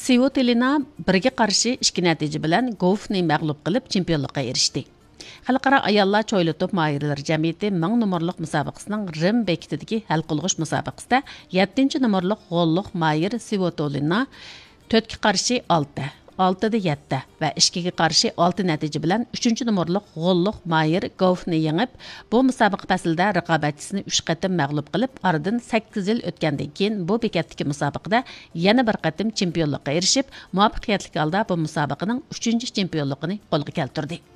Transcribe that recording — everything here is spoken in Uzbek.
Svitolina 1-ga qarshi 2 natija bilan Goffni mag'lub qilib chempionlikqa erishdi. Xalqaro ayollar cho'ylatib mohirlar jamiyati 1000 nomerlik musobaqasining Rim bekitidagi hal qilg'ish musobaqasida 7-nomerlik g'olliq mohir Svitolina 4-ga qarshi 6, 6-da 7 va 2-ga qarshi 6 natija bilan 3-nomerlik g'olliq mohir Goffni yengib, bu musobaqa faslida raqobatchisini 3 qatim mag'lub qilib, oradan 8 yil o'tgandan keyin bu bekatdagi musobaqada yana bir qatim chempionlikqa erishib, muvaffaqiyatli holda bu musobaqaning 3-chempionligini qo'lga keltirdi.